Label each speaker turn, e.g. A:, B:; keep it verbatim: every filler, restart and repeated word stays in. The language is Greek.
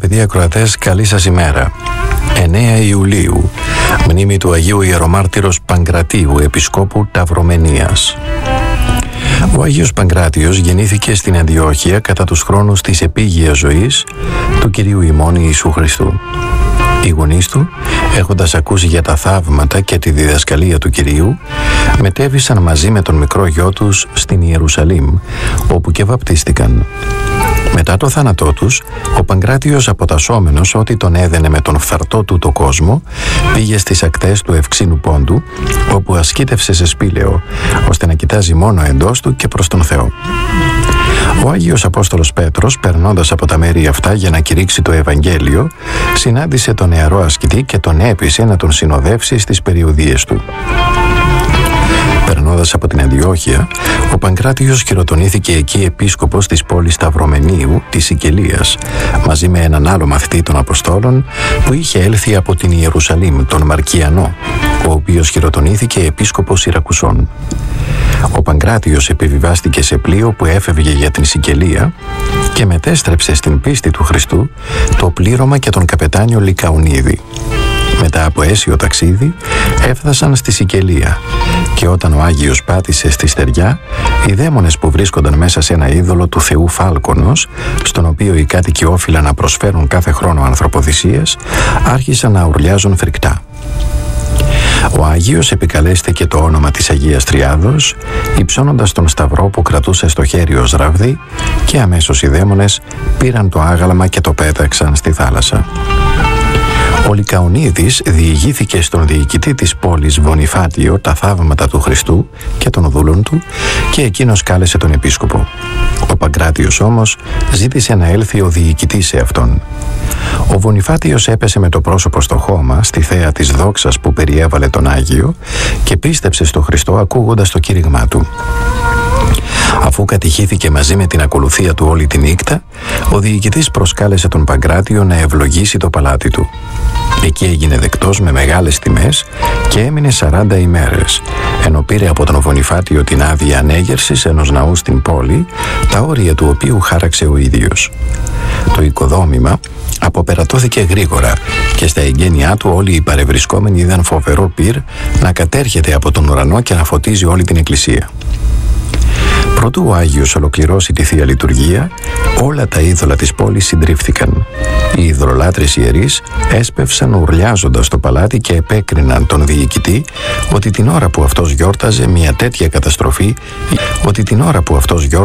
A: Αγαπητοί ακροατές, καλή σας ημέρα. εννέα Ιουλίου, μνήμη του Αγίου Ιερομάρτυρος Παγκρατίου, Επισκόπου Ταυρομενίας. Ο Άγιος Παγκράτιος γεννήθηκε στην Αντιόχεια κατά τους χρόνους της επίγειας ζωής του Κυρίου ημών Ιησού Χριστού. Οι γονείς του, έχοντας ακούσει για τα θαύματα και τη διδασκαλία του Κυρίου, μετέβησαν μαζί με τον μικρό γιο τους στην Ιερουσαλήμ, όπου και βαπτίστηκαν. Μετά το θάνατό τους, ο Παγκράτιος, αποτασσόμενος ότι τον έδαινε με τον φθαρτό του το κόσμο, πήγε στις ακτές του Ευξήνου Πόντου, όπου ασκήτευσε σε σπήλαιο, ώστε να κοιτάζει μόνο εντός του και προς τον Θεό. Ο Άγιος Απόστολος Πέτρος, περνώντας από τα μέρη αυτά για να κηρύξει το Ευαγγέλιο, συνάντησε τον νεαρό ασκητή και τον έπεισε να τον συνοδεύσει στις περιοδίες του. Περνώντας από την Αντιόχεια, ο Παγκράτιος χειροτονήθηκε εκεί επίσκοπος της πόλης Ταυρομενίου της Σικελίας, μαζί με έναν άλλο μαθητή των Αποστόλων που είχε έλθει από την Ιερουσαλήμ, τον Μαρκιανό, ο οποίος χειροτονήθηκε επίσκοπος Σιρακουσών. Ο Παγκράτιος επιβιβάστηκε σε πλοίο που έφευγε για την Σικελία και μετέστρεψε στην πίστη του Χριστού το πλήρωμα και τον καπετάνιο Λικαονίδη. Μετά από αίσιο ταξίδι έφτασαν στη Σικελία και όταν ο Άγιος πάτησε στη στεριά, οι δαίμονες που βρίσκονταν μέσα σε ένα είδωλο του θεού Φάλκονος, στον οποίο οι κάτοικοι όφυλαν να προσφέρουν κάθε χρόνο ανθρωποθυσίες, άρχισαν να ουρλιάζουν φρικτά. Ο Άγιος επικαλέστηκε το όνομα της Αγίας Τριάδος, υψώνοντας τον σταυρό που κρατούσε στο χέρι ως ραβδί, και αμέσως οι δαίμονες πήραν το άγαλμα και το πέταξαν στη θάλασσα. Ο Λικαονίδης διηγήθηκε στον διοικητή της πόλης Βονιφάτιο τα θαύματα του Χριστού και των δούλων του και εκείνος κάλεσε τον επίσκοπο. Ο Παγκράτιος όμως ζήτησε να έλθει ο διοικητής σε αυτόν. Ο Βονιφάτιος έπεσε με το πρόσωπο στο χώμα, στη θέα της δόξας που περιέβαλε τον Άγιο, και πίστεψε στο Χριστό ακούγοντας το κήρυγμά του. Αφού κατηχήθηκε μαζί με την ακολουθία του όλη τη νύχτα, ο διοικητής προσκάλεσε τον Παγκράτιο να ευλογήσει το παλάτι του. Εκεί έγινε δεκτός με μεγάλες τιμές και έμεινε σαράντα ημέρες, ενώ πήρε από τον Βονιφάτιο την άδεια ανέγερσης ενός ναού στην πόλη, τα όρια του οποίου χάραξε ο ίδιος. Το οικοδόμημα αποπερατώθηκε γρήγορα και στα εγγένειά του όλοι οι παρευρισκόμενοι είδαν φοβερό πυρ να κατέρχεται από τον ουρανό και να φωτίζει όλη την εκκλησία. Προτού ο Άγιος ολοκληρώσει τη Θεία Λειτουργία, όλα τα είδωλα της πόλης συντρίφθηκαν. Οι ειδωλολάτρες ιερείς έσπευσαν ουρλιάζοντας το παλάτι και επέκριναν τον διοικητή ότι την ώρα που αυτός γιόρταζε μια τέτοια καταστροφή, ότι την ώρα που αυτός γιόρταζε